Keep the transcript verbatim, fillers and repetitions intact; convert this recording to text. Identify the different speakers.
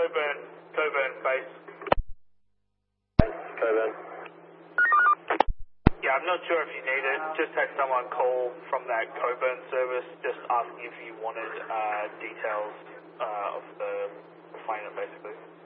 Speaker 1: Coburn, Coburn base.
Speaker 2: Coburn.
Speaker 1: Yeah, I'm not sure if you need it. Just had someone call from that Coburn service just asking if you wanted uh, details uh, of the refinement basically.